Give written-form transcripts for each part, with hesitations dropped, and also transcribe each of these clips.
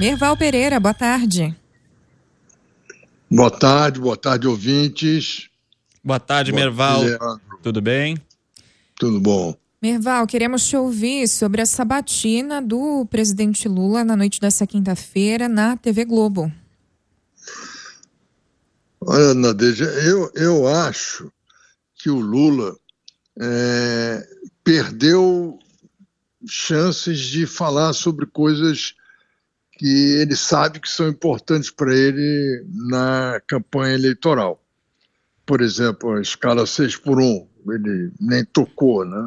Merval Pereira, boa tarde. Boa tarde, ouvintes. Boa tarde, Merval. Tudo bem? Tudo bom. Merval, queremos te ouvir sobre a sabatina do presidente Lula na noite dessa quinta-feira na TV Globo. Olha, Nadeja, eu acho que o Lula perdeu chances de falar sobre coisas que ele sabe que são importantes para ele na campanha eleitoral. Por exemplo, a escala 6x1, ele nem tocou, né?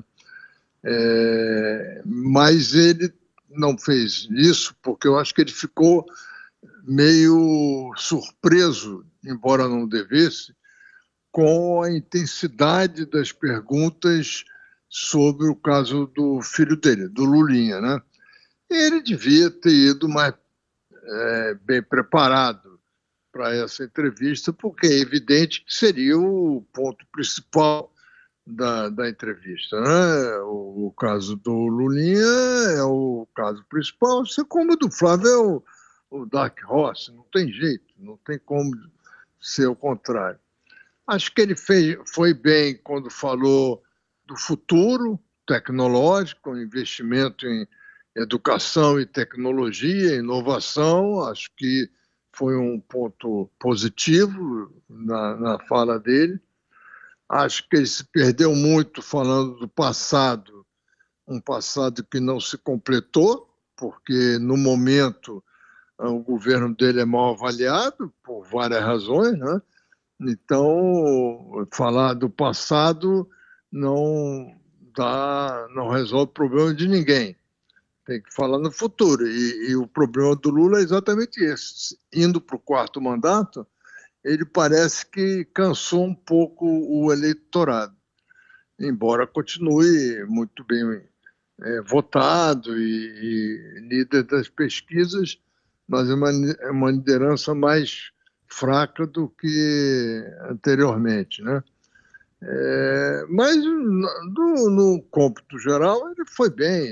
Mas ele não fez isso porque eu acho que ele ficou meio surpreso, embora não devesse, com a intensidade das perguntas sobre o caso do filho dele, do Lulinha, né? Ele devia ter ido mais bem preparado para essa entrevista, porque é evidente que seria o ponto principal da entrevista, né? O caso do Lulinha é o caso principal, assim como o do Flávio é o Dark Horse, não tem jeito, não tem como ser o contrário. Acho que ele foi bem quando falou do futuro tecnológico, investimento em educação e tecnologia, inovação. Acho que foi um ponto positivo na fala dele. Acho que ele se perdeu muito falando do passado, um passado que não se completou, porque no momento o governo dele é mal avaliado por várias razões, né? Então, falar do passado não resolve o problema de ninguém. Tem que falar no futuro. E o problema do Lula é exatamente esse. Indo para o quarto mandato, ele parece que cansou um pouco o eleitorado, embora continue muito bem votado e líder das pesquisas, mas é uma liderança mais fraca do que anteriormente, né? Mas no cômputo geral ele foi bem,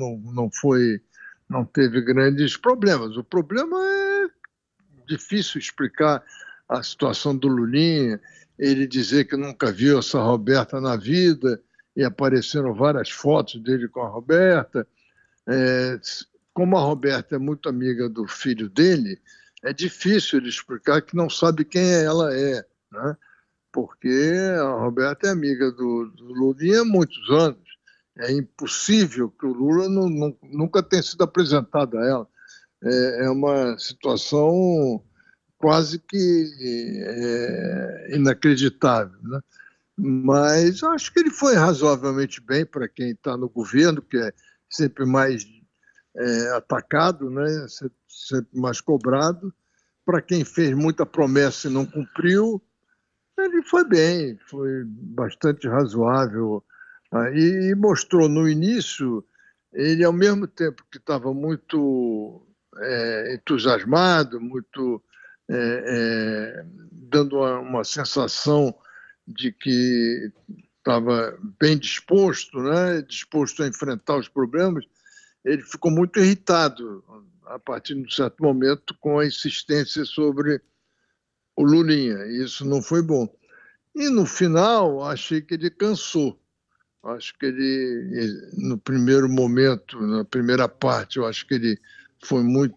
não teve grandes problemas. O problema é difícil explicar a situação do Lulinha, ele dizer que nunca viu essa Roberta na vida e apareceram várias fotos dele com a Roberta. Como a Roberta é muito amiga do filho dele, é difícil ele explicar que não sabe quem ela é, né? Porque a Roberta é amiga do Lulinha há muitos anos. É impossível que o Lula nunca tenha sido apresentado a ela. É uma situação quase que inacreditável, né? Mas acho que ele foi razoavelmente bem para quem está no governo, que é sempre mais atacado, né? Sempre mais cobrado. Para quem fez muita promessa e não cumpriu, ele foi bem, foi bastante razoável. E mostrou no início, ele ao mesmo tempo que estava muito entusiasmado, muito dando uma sensação de que estava bem disposto, né? Disposto a enfrentar os problemas, ele ficou muito irritado a partir de um certo momento com a insistência sobre o Lulinha. Isso não foi bom. E no final, achei que ele cansou. Acho que ele, no primeiro momento, na primeira parte, eu acho que ele foi muito